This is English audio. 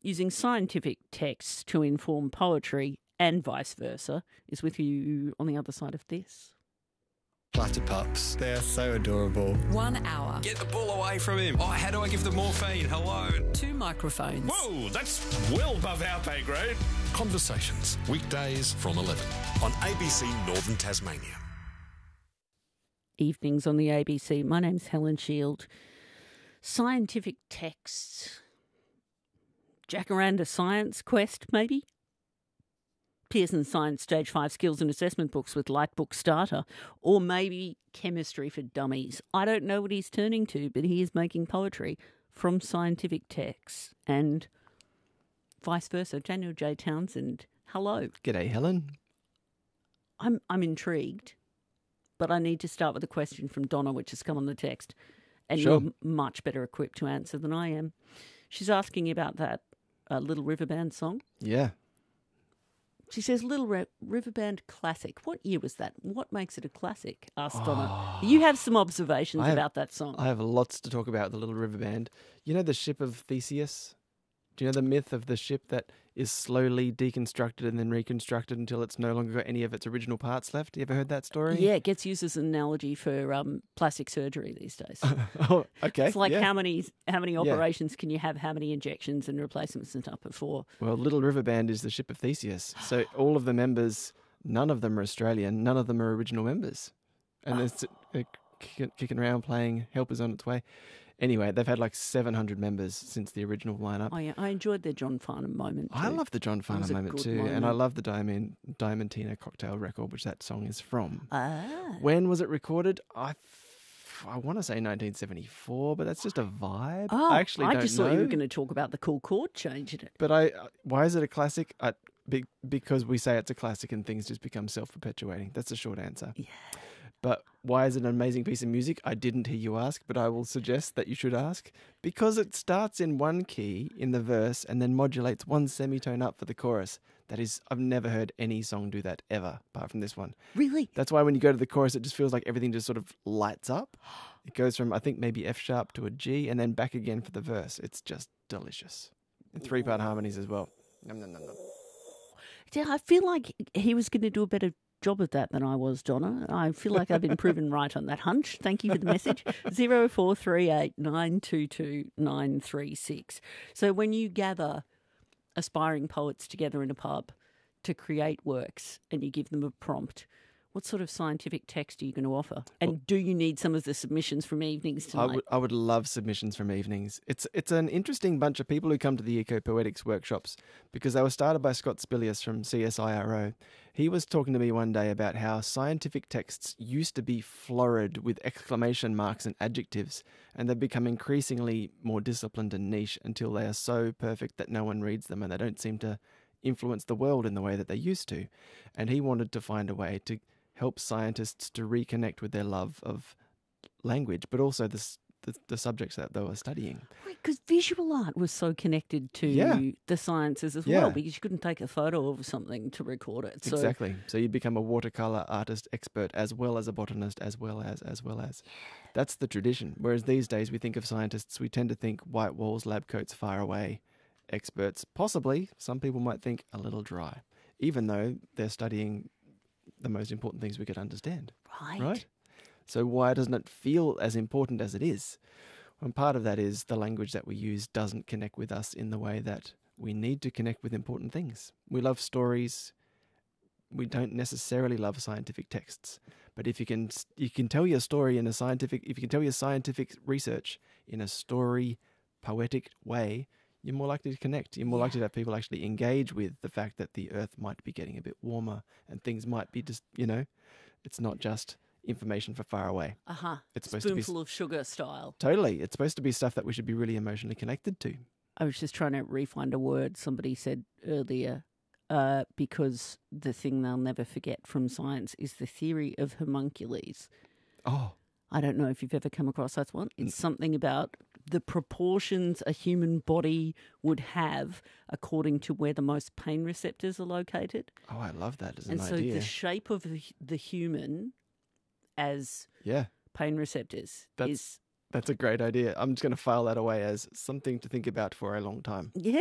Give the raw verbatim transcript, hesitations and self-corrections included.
using scientific texts to inform poetry and vice versa, is with you on the other side of this. Flutter pups. They are so adorable. One hour. Get the ball away from him. Oh, how do I give them morphine? Hello. Two microphones. Whoa, that's well above our pay grade. Conversations, weekdays from eleven on A B C Northern Tasmania. Evenings on the A B C. My name's Helen Shield. Scientific texts. Jacaranda Science Quest, maybe? Pearson Science Stage five Skills and Assessment books with Lightbook Starter, or maybe Chemistry for Dummies. I don't know what he's turning to, but he is making poetry from scientific texts and vice versa. Daniel J. Townsend, hello. G'day, Helen. I'm I'm intrigued, but I need to start with a question from Donna, which has come on the text, and Sure. you're much better equipped to answer than I am. She's asking about that uh, Little River Band song. Yeah. She says, Little Re- River Band classic. What year was that? What makes it a classic? Asked Donna. You have some observations I have- about that song. I have lots to talk about the Little River Band. You know the ship of Theseus? Do you know the myth of the ship that is slowly deconstructed and then reconstructed until it's no longer got any of its original parts left? You ever heard that story? Yeah, it gets used as an analogy for um, plastic surgery these days. Oh, okay. It's like yeah. how many how many operations can you have, how many injections and replacements and stuff before? Well, Little River Band is the ship of Theseus. So all of the members, none of them are Australian, none of them are original members. And it's uh, kicking, kicking around playing Help Is On Its Way. Anyway, they've had like seven hundred members since the original lineup. Oh, yeah, I enjoyed their John Farnham moment too. I love the John was Farnham a moment good too. And I moment. love the Diamond, Diamantina Cocktail record, which that song is from. Ah. When was it recorded? I, f- I want to say nineteen seventy-four, but that's just a vibe. Oh, I actually I don't just know. thought you were going to talk about the cool chord change in it. But I, uh, why is it a classic? I, be, because we say it's a classic and things just become self-perpetuating. That's the short answer. Yeah. But why is it an amazing piece of music? I didn't hear you ask, but I will suggest that you should ask. Because it starts in one key in the verse and then modulates one semitone up for the chorus. That is, I've never heard any song do that ever, apart from this one. Really? That's why when you go to the chorus, it just feels like everything just sort of lights up. It goes from, I think, maybe F sharp to a G and then back again for the verse. It's just delicious. And three-part harmonies as well. Nom, nom, nom, nom. Yeah, I feel like he was going to do a better job of that than I was, Donna. I feel like I've been proven right on that hunch. Thank you for the message. zero four three eight nine two two nine three six. So when you gather aspiring poets together in a pub to create works and you give them a prompt, what sort of scientific text are you going to offer? And do you need some of the submissions from evenings I tonight? would, I would love submissions from evenings. It's it's an interesting bunch of people who come to the Eco-Poetics workshops because they were started by Scott Spilius from C S I R O. He was talking to me one day about how scientific texts used to be florid with exclamation marks and adjectives, and they've become increasingly more disciplined and niche until they are so perfect that no one reads them and they don't seem to influence the world in the way that they used to. And he wanted to find a way to help scientists to reconnect with their love of language, but also the, s- the, the subjects that they were studying. Because visual art was so connected to Yeah. the sciences as Yeah. well, because you couldn't take a photo of something to record it. So Exactly. So you become a watercolor artist expert as well as a botanist, as well as, as well as. That's the tradition. Whereas these days we think of scientists, we tend to think white walls, lab coats, far away, experts. Possibly, some people might think a little dry, even though they're studying the most important things we could understand. Right. Right? So why doesn't it feel as important as it is? And part of that is the language that we use doesn't connect with us in the way that we need to connect with important things. We love stories. We don't necessarily love scientific texts. But if you can you can tell your story in a scientific if you can tell your scientific research in a story poetic way, you're more likely to connect. You're more likely to have people actually engage with the fact that the earth might be getting a bit warmer and things might be just, you know, it's not just information for far away. Uh-huh. It's supposed to be Spoonful of sugar style. Totally. It's supposed to be stuff that we should be really emotionally connected to. I was just trying to re-find a word somebody said earlier, uh, because the thing they'll never forget from science is the theory of homunculus. Oh, I don't know if you've ever come across that one. It's something about the proportions a human body would have according to where the most pain receptors are located. oh, I love that as an And so idea. the shape of the, the human as yeah, pain receptors That's- is that's a great idea. I'm just going to file that away as something to think about for a long time. yeah,